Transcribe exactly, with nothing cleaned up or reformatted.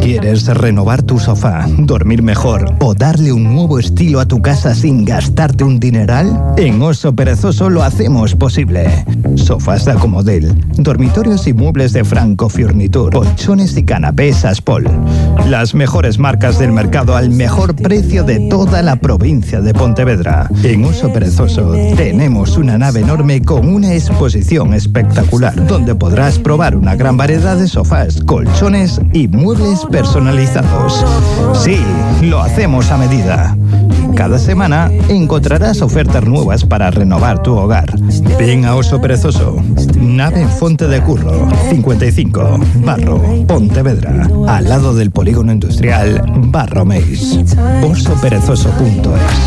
¿Quieres renovar tu sofá, dormir mejor o darle un nuevo estilo a tu casa sin gastarte un dineral? En Oso Perezoso lo hacemos posible. Sofás de Acomodel, dormitorios y muebles de Franco Furniture, colchones y canapés Aspol. Las mejores marcas del mercado al mejor precio de toda la provincia de Pontevedra. En Oso Perezoso tenemos una nave enorme con una exposición espectacular, donde podrás probar una gran variedad de sofás, colchones y muebles personalizados. Sí, lo hacemos a medida. Cada semana encontrarás ofertas nuevas para renovar tu hogar. Ven a Oso Perezoso, nave Fonte de Curro, cincuenta y cinco, Barro, Pontevedra, al lado del polígono industrial Barro Meis. oso perezoso punto es.